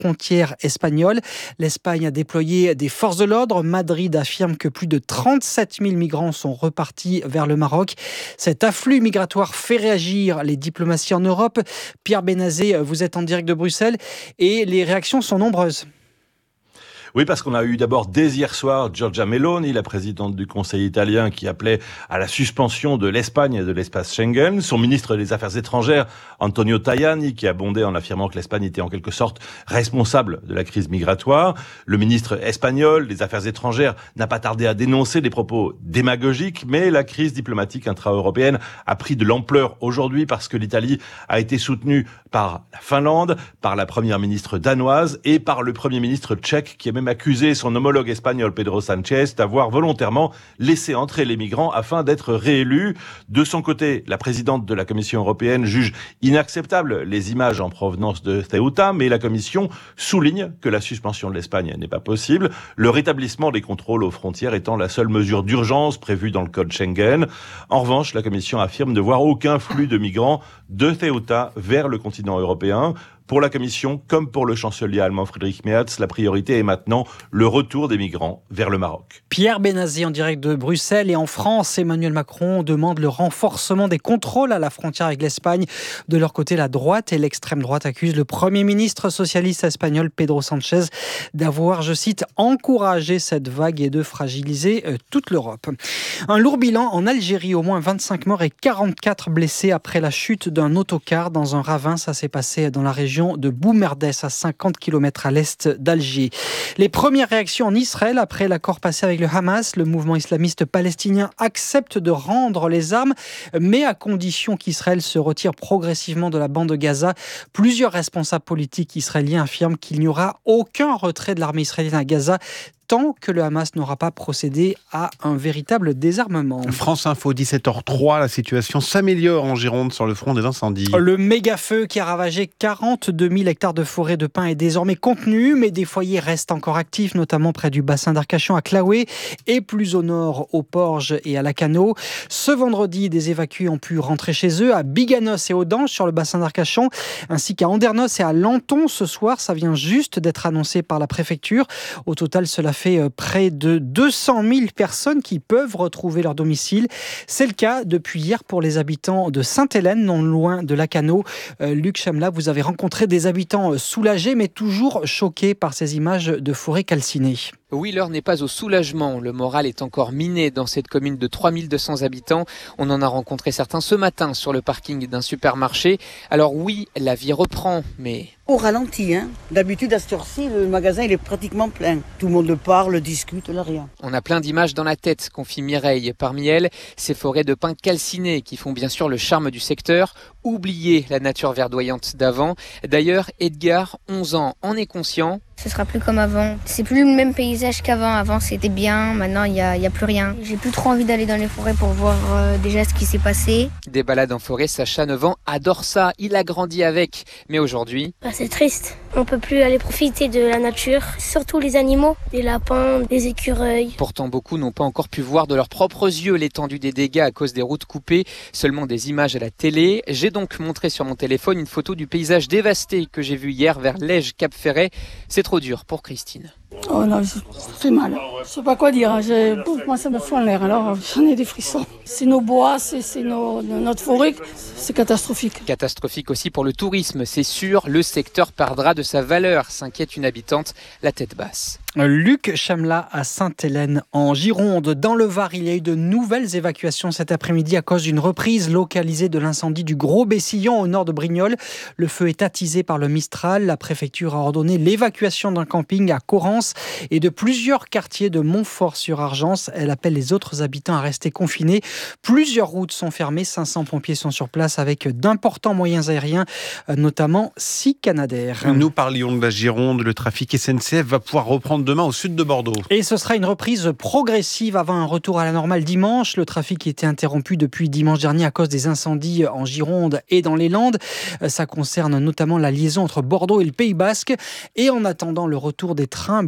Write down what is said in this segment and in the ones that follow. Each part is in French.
frontière espagnole. L'Espagne a déployé des forces de l'ordre. Madrid affirme que plus de 37 000 migrants sont repartis vers le Maroc. Cet afflux migratoire fait réagir les diplomaties en Europe. Pierre Benazet, vous êtes en direct de Bruxelles et les réactions sont nombreuses. Oui, parce qu'on a eu d'abord dès hier soir Giorgia Meloni, la présidente du Conseil italien, qui appelait à la suspension de l'Espagne et de l'espace Schengen. Son ministre des Affaires étrangères, Antonio Tajani, qui a bondé en affirmant que l'Espagne était en quelque sorte responsable de la crise migratoire. Le ministre espagnol des Affaires étrangères n'a pas tardé à dénoncer des propos démagogiques, mais la crise diplomatique intra-européenne a pris de l'ampleur aujourd'hui parce que l'Italie a été soutenue par la Finlande, par la première ministre danoise et par le premier ministre tchèque, qui est même accusé son homologue espagnol Pedro Sánchez d'avoir volontairement laissé entrer les migrants afin d'être réélu. De son côté, la présidente de la Commission européenne juge inacceptable les images en provenance de Ceuta, mais la Commission souligne que la suspension de l'Espagne n'est pas possible, le rétablissement des contrôles aux frontières étant la seule mesure d'urgence prévue dans le code Schengen. En revanche, la Commission affirme ne voir aucun flux de migrants de Ceuta vers le continent européen. Pour la Commission, comme pour le chancelier allemand Friedrich Merz, la priorité est maintenant le retour des migrants vers le Maroc. Pierre Benazet en direct de Bruxelles. Et en France, Emmanuel Macron demande le renforcement des contrôles à la frontière avec l'Espagne. De leur côté, la droite et l'extrême droite accusent le Premier ministre socialiste espagnol Pedro Sánchez d'avoir, je cite, encouragé cette vague et de fragiliser toute l'Europe. Un lourd bilan en Algérie, au moins 25 morts et 44 blessés après la chute d'un autocar dans un ravin. Ça s'est passé dans la région de Boumerdès, à 50 km à l'est d'Alger. Les premières réactions en Israël après l'accord passé avec le Hamas, le mouvement islamiste palestinien accepte de rendre les armes, mais à condition qu'Israël se retire progressivement de la bande de Gaza. Plusieurs responsables politiques israéliens affirment qu'il n'y aura aucun retrait de l'armée israélienne à Gaza tant que le Hamas n'aura pas procédé à un véritable désarmement. France Info, 17h03, la situation s'améliore en Gironde sur le front des incendies. Le méga-feu qui a ravagé 42 000 hectares de forêt de pins est désormais contenu, mais des foyers restent encore actifs, notamment près du bassin d'Arcachon à Claoué et plus au nord, au Porge et à Lacano. Ce vendredi, des évacués ont pu rentrer chez eux à Biganos et Audange sur le bassin d'Arcachon, ainsi qu'à Andernos et à Lanton ce soir. Ça vient juste d'être annoncé par la préfecture. Au total, cela fait près de 200 000 personnes qui peuvent retrouver leur domicile. C'est le cas depuis hier pour les habitants de Sainte-Hélène, non loin de Lacano. Luc Chamla, vous avez rencontré des habitants soulagés, mais toujours choqués par ces images de forêt calcinée. Oui, l'heure n'est pas au soulagement. Le moral est encore miné dans cette commune de 3200 habitants. On en a rencontré certains ce matin sur le parking d'un supermarché. Alors oui, la vie reprend, mais... Au ralenti, hein. D'habitude, à cette heure-ci, le magasin il est pratiquement plein. Tout le monde parle, discute, là rien. On a plein d'images dans la tête, confie Mireille. Parmi elles, ces forêts de pins calcinés qui font bien sûr le charme du secteur. Oublier la nature verdoyante d'avant. D'ailleurs, Edgar, 11 ans, en est conscient. Ce sera plus comme avant. C'est plus le même paysage qu'avant. Avant, c'était bien. Maintenant, il y a plus rien. J'ai plus trop envie d'aller dans les forêts pour voir déjà ce qui s'est passé. Des balades en forêt, Sacha, 9 ans, adore ça. Il a grandi avec. Mais aujourd'hui... c'est triste. On peut plus aller profiter de la nature. Surtout les animaux. Des lapins, des écureuils. Pourtant, beaucoup n'ont pas encore pu voir de leurs propres yeux l'étendue des dégâts à cause des routes coupées. Seulement des images à la télé. J'ai donc montré sur mon téléphone une photo du paysage dévasté que j'ai vu hier vers Lège-Cap-Ferret. C'est trop dur pour Christine. Oh là, ça fait mal. Je sais pas quoi dire. Moi, ça me fout en l'air. Alors, j'en ai des frissons. C'est nos bois, c'est notre forêt. C'est catastrophique. Catastrophique aussi pour le tourisme. C'est sûr, le secteur perdra de sa valeur, s'inquiète une habitante, la tête basse. Luc Chamla à Sainte-Hélène en Gironde. Dans le Var, il y a eu de nouvelles évacuations cet après-midi à cause d'une reprise localisée de l'incendie du Gros Bessillon au nord de Brignoles. Le feu est attisé par le Mistral. La préfecture a ordonné l'évacuation d'un camping à Corrence et de plusieurs quartiers de Montfort-sur-Argence. Elle appelle les autres habitants à rester confinés. Plusieurs routes sont fermées. 500 pompiers sont sur place avec d'importants moyens aériens, notamment 6 Canadair. Nous parlions de la Gironde. Le trafic SNCF va pouvoir reprendre demain au sud de Bordeaux. Et ce sera une reprise progressive avant un retour à la normale dimanche. Le trafic était interrompu depuis dimanche dernier à cause des incendies en Gironde et dans les Landes. Ça concerne notamment la liaison entre Bordeaux et le Pays Basque. Et en attendant le retour des trains,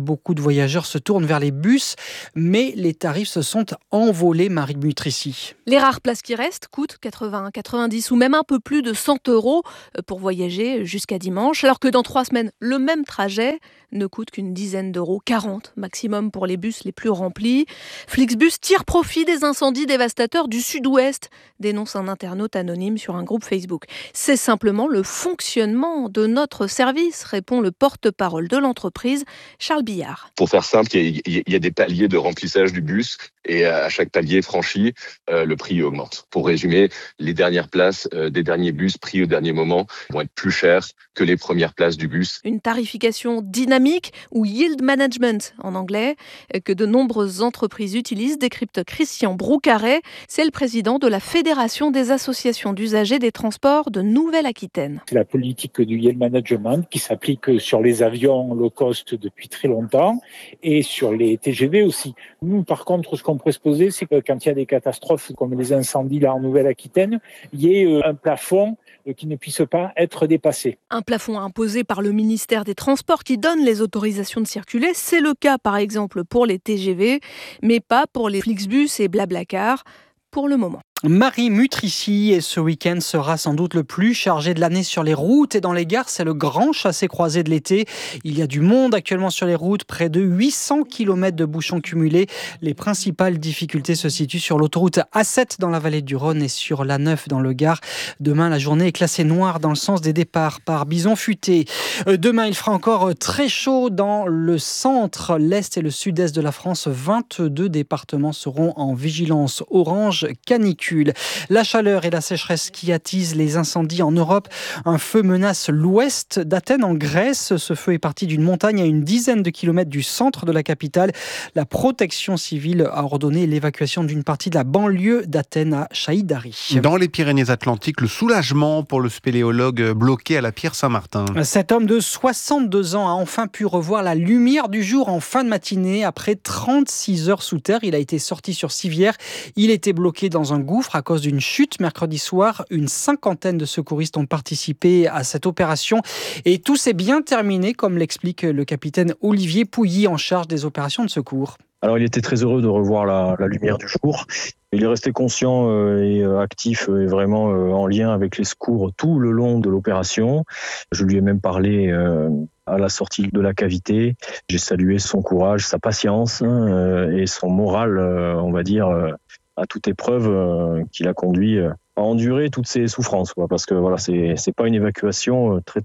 beaucoup de voyageurs se tournent vers les bus, mais les tarifs se sont envolés, Marie Mutrici. Les rares places qui restent coûtent 80, 90 ou même un peu plus de 100 € pour voyager jusqu'à dimanche, alors que dans 3 semaines, le même trajet ne coûte qu'une dizaine d'euros, 40 maximum pour les bus les plus remplis. Flixbus tire profit des incendies dévastateurs du sud-ouest, dénonce un internaute anonyme sur un groupe Facebook. C'est simplement le fonctionnement de notre service, répond le porte-parole de l'entreprise, Charles Billard. Pour faire simple, il y a des paliers de remplissage du bus et à chaque palier franchi, le prix augmente. Pour résumer, les dernières places des derniers bus pris au dernier moment vont être plus chères que les premières places du bus. Une tarification dynamique ou yield management en anglais que de nombreuses entreprises utilisent, décrypte Christian Broucaret. C'est le président de la Fédération des associations d'usagers des transports de Nouvelle-Aquitaine. C'est la politique du yield management qui s'applique sur les avions low cost depuis très longtemps et sur les TGV aussi. Nous, par contre, ce qu'on pourrait se poser, c'est que quand il y a des catastrophes comme les incendies là en Nouvelle-Aquitaine, il y ait un plafond qui ne puisse pas être dépassé. Un plafond imposé par le ministère des Transports qui donne les autorisations de circuler. C'est le cas par exemple pour les TGV, mais pas pour les Flixbus et Blablacar pour le moment. Marie Mutrici, et ce week-end sera sans doute le plus chargé de l'année sur les routes et dans les gares. C'est le grand chassé-croisé de l'été. Il y a du monde actuellement sur les routes, près de 800 km de bouchons cumulés. Les principales difficultés se situent sur l'autoroute A7 dans la vallée du Rhône et sur l'A9 dans le Gard. Demain, la journée est classée noire dans le sens des départs par bison futé. Demain, il fera encore très chaud dans le centre, l'est et le sud-est de la France. 22 départements seront en vigilance orange canicule. La chaleur et la sécheresse qui attisent les incendies en Europe. Un feu menace l'ouest d'Athènes en Grèce. Ce feu est parti d'une montagne à une dizaine de kilomètres du centre de la capitale. La protection civile a ordonné l'évacuation d'une partie de la banlieue d'Athènes à Chaïdari. Dans les Pyrénées-Atlantiques, le soulagement pour le spéléologue bloqué à la Pierre Saint-Martin. Cet homme de 62 ans a enfin pu revoir la lumière du jour en fin de matinée. Après 36 heures sous terre, il a été sorti sur civière. Il était bloqué dans un gouffre à cause d'une chute mercredi soir. Une 50aine de secouristes ont participé à cette opération et tout s'est bien terminé, comme l'explique le capitaine Olivier Pouilly en charge des opérations de secours. Alors il était très heureux de revoir la lumière du jour. Il est resté conscient et actif et vraiment en lien avec les secours tout le long de l'opération. Je lui ai même parlé à la sortie de la cavité. J'ai salué son courage, sa patience et son moral, on va dire, à toute épreuve qui l'a conduit à endurer toutes ces souffrances, parce que voilà, c'est pas une évacuation très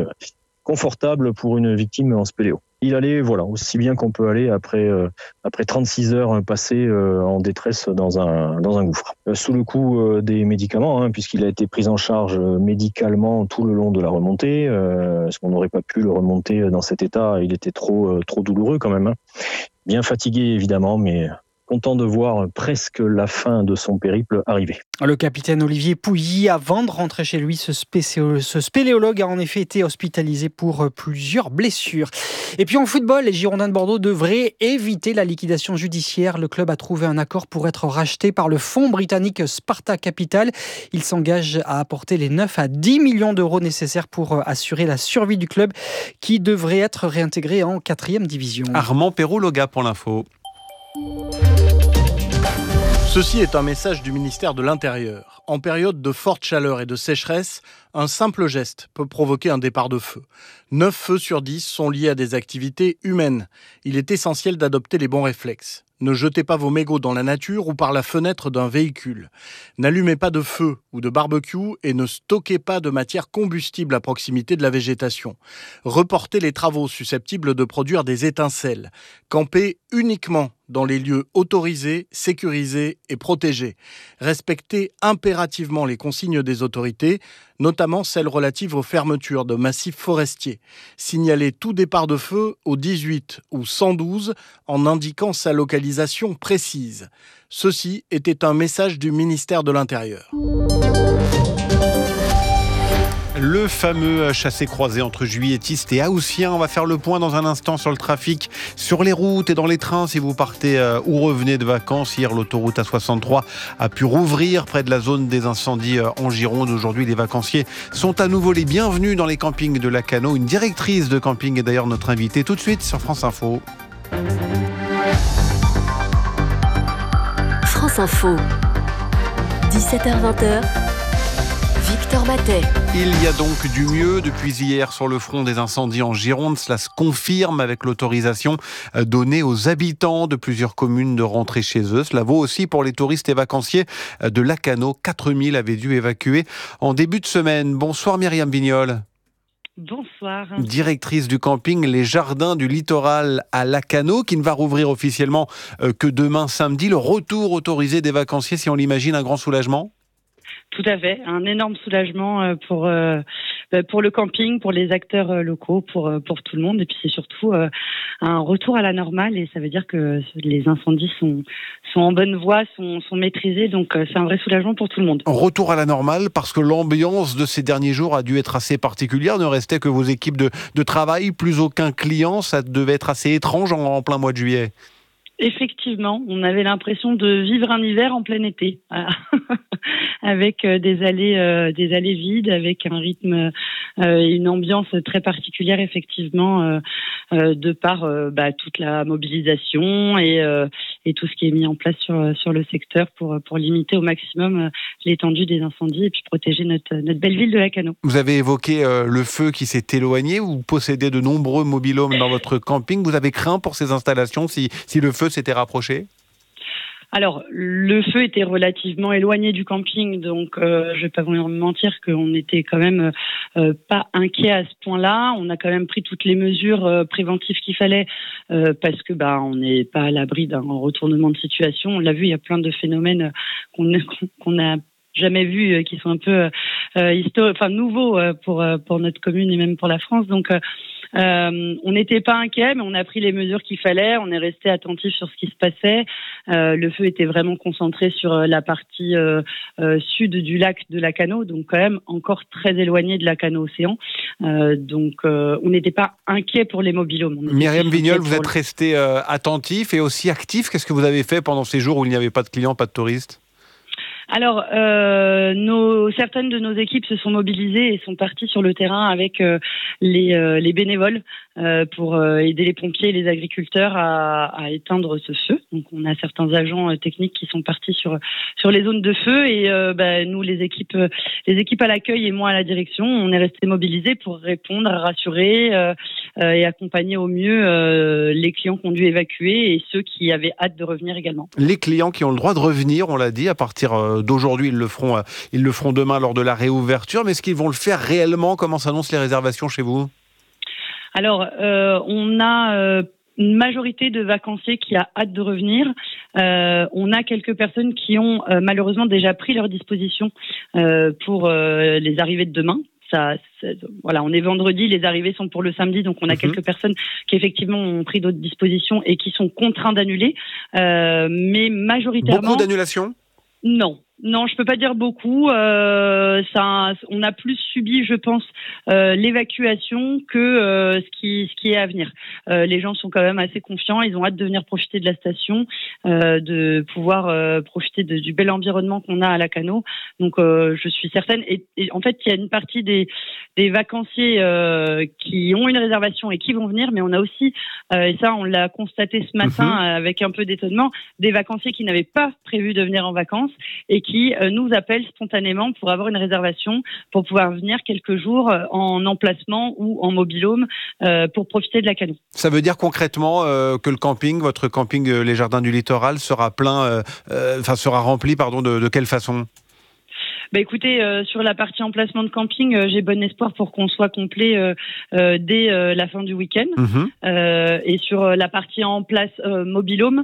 confortable pour une victime en spéléo. Il allait aussi bien qu'on peut aller après 36 heures passées en détresse dans un gouffre. Sous le coup des médicaments, puisqu'il a été pris en charge médicalement tout le long de la remontée, parce qu'on n'aurait pas pu le remonter dans cet état, il était trop douloureux quand même. Bien fatigué évidemment, mais content de voir presque la fin de son périple arriver. Le capitaine Olivier Pouilly, avant de rentrer chez lui, ce spéléologue a en effet été hospitalisé pour plusieurs blessures. Et puis en football, les Girondins de Bordeaux devraient éviter la liquidation judiciaire. Le club a trouvé un accord pour être racheté par le fonds britannique Sparta Capital. Il s'engage à apporter les 9 à 10 millions d'euros nécessaires pour assurer la survie du club qui devrait être réintégré en 4e division. Armand Perrault-Loga pour l'info. Ceci est un message du ministère de l'Intérieur. En période de forte chaleur et de sécheresse, un simple geste peut provoquer un départ de feu. 9 feux sur 10 sont liés à des activités humaines. Il est essentiel d'adopter les bons réflexes. Ne jetez pas vos mégots dans la nature ou par la fenêtre d'un véhicule. N'allumez pas de feu ou de barbecue et ne stockez pas de matière combustible à proximité de la végétation. Reportez les travaux susceptibles de produire des étincelles. Campez uniquement dans les lieux autorisés, sécurisés et protégés. Respectez impérativement les consignes des autorités, notamment celles relatives aux fermetures de massifs forestiers. Signalez tout départ de feu au 18 ou 112 en indiquant sa localisation précise. Ceci était un message du ministère de l'Intérieur. Le fameux chassé-croisé entre juilletistes et haussiens. On va faire le point dans un instant sur le trafic, sur les routes et dans les trains si vous partez ou revenez de vacances. Hier, l'autoroute A63 a pu rouvrir près de la zone des incendies en Gironde. Aujourd'hui, les vacanciers sont à nouveau les bienvenus dans les campings de Lacanau. Une directrice de camping est d'ailleurs notre invitée tout de suite sur France Info. France Info, 17h-20h. Victor Matet. Il y a donc du mieux depuis hier sur le front des incendies en Gironde. Cela se confirme avec l'autorisation donnée aux habitants de plusieurs communes de rentrer chez eux. Cela vaut aussi pour les touristes et vacanciers de Lacanau. 4000 avaient dû évacuer en début de semaine. Bonsoir Myriam Vignol. Bonsoir. Directrice du camping Les Jardins du Littoral à Lacanau, qui ne va rouvrir officiellement que demain samedi. Le retour autorisé des vacanciers, si on l'imagine, un grand soulagement ? Tout à fait, un énorme soulagement pour le camping, pour les acteurs locaux, pour tout le monde. Et puis c'est surtout un retour à la normale, et ça veut dire que les incendies sont en bonne voie, sont maîtrisés. Donc c'est un vrai soulagement pour tout le monde. Retour à la normale parce que l'ambiance de ces derniers jours a dû être assez particulière. Ne restait que vos équipes de travail, plus aucun client. Ça devait être assez étrange en plein mois de juillet. Effectivement, on avait l'impression de vivre un hiver en plein été, avec des allées vides, avec un rythme, une ambiance très particulière, effectivement, de par toute la mobilisation et tout ce qui est mis en place sur le secteur pour limiter au maximum l'étendue des incendies et puis protéger notre belle ville de Lacanau. Vous avez évoqué le feu qui s'est éloigné. Vous possédez de nombreux mobil-homes dans votre camping. Vous avez craint pour ces installations si le feu s'était rapproché ? Alors, le feu était relativement éloigné du camping, donc je vais pas vous mentir qu'on n'était quand même pas inquiet à ce point-là. On a quand même pris toutes les mesures préventives qu'il fallait parce que on n'est pas à l'abri d'un retournement de situation. On l'a vu, il y a plein de phénomènes qu'on a jamais vus, qui sont un peu nouveaux pour notre commune et même pour la France. Donc on n'était pas inquiet, mais on a pris les mesures qu'il fallait. On est resté attentif sur ce qui se passait. Le feu était vraiment concentré sur la partie sud du lac de Lacanau, donc quand même encore très éloigné de Lacanau Océan. Donc on n'était pas inquiet pour les mobil-homes. Myriam Vignol, vous êtes resté attentif et aussi actif. Qu'est-ce que vous avez fait pendant ces jours où il n'y avait pas de clients, pas de touristes ? Alors, certaines de nos équipes se sont mobilisées et sont parties sur le terrain avec les bénévoles pour aider les pompiers et les agriculteurs à éteindre ce feu. Donc, on a certains agents techniques qui sont partis sur les zones de feu et nous, les équipes à l'accueil et moi à la direction, on est restés mobilisés pour répondre, rassurer et accompagner au mieux les clients qui ont dû évacuer et ceux qui avaient hâte de revenir également. Les clients qui ont le droit de revenir, on l'a dit, à partir d'aujourd'hui, ils le feront demain lors de la réouverture. Mais est-ce qu'ils vont le faire réellement ? Comment s'annoncent les réservations chez vous ? Alors, on a une majorité de vacanciers qui a hâte de revenir. On a quelques personnes qui ont malheureusement déjà pris leur disposition pour les arrivées de demain. Voilà, on est vendredi, les arrivées sont pour le samedi, donc on a quelques personnes qui effectivement ont pris d'autres dispositions et qui sont contraints d'annuler. Mais majoritairement... Beaucoup d'annulations ? Non, je peux pas dire beaucoup. On a plus subi, je pense, l'évacuation que ce qui est à venir. Les gens sont quand même assez confiants. Ils ont hâte de venir profiter de la station, de pouvoir profiter du bel environnement qu'on a à Lacanau. Donc, je suis certaine. Et en fait, il y a une partie des vacanciers qui ont une réservation et qui vont venir, mais on a aussi, et ça, on l'a constaté ce matin avec un peu d'étonnement, des vacanciers qui n'avaient pas prévu de venir en vacances et qui nous appellent spontanément pour avoir une réservation pour pouvoir venir quelques jours en emplacement ou en mobil-home pour profiter de Lacanau. Ça veut dire concrètement que le camping, votre camping Les Jardins du Littoral, sera sera rempli, de quelle façon ? Écoutez, sur la partie emplacement de camping, j'ai bon espoir pour qu'on soit complet dès la fin du week-end. Et sur la partie en place mobil-home,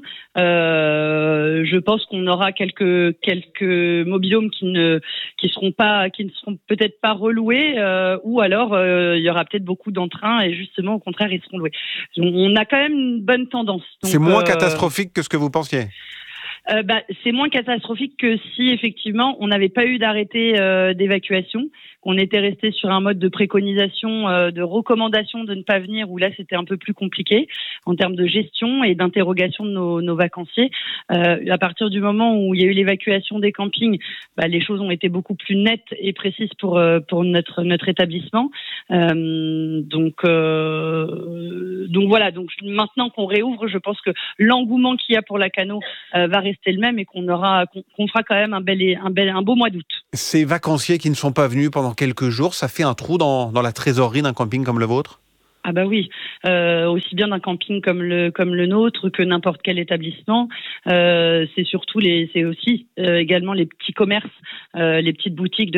je pense qu'on aura quelques mobil-homes qui ne seront peut-être pas reloués, ou alors il y aura peut-être beaucoup d'entrains et justement au contraire ils seront loués. On a quand même une bonne tendance. Donc, c'est moins catastrophique que ce que vous pensiez. C'est moins catastrophique que si effectivement on n'avait pas eu d'arrêté d'évacuation, qu'on était resté sur un mode de préconisation, de recommandation de ne pas venir, où là c'était un peu plus compliqué en termes de gestion et d'interrogation de nos vacanciers. À partir du moment où il y a eu l'évacuation des campings, les choses ont été beaucoup plus nettes et précises pour notre établissement. Donc voilà. Donc maintenant qu'on réouvre, je pense que l'engouement qu'il y a pour la Cano va rester le même et qu'on fera quand même un beau mois d'août. Ces vacanciers qui ne sont pas venus pendant quelques jours, ça fait un trou dans la trésorerie d'un camping comme le vôtre ? Ah bah oui, aussi bien d'un camping comme le nôtre que n'importe quel établissement. C'est aussi également les petits commerces, les petites boutiques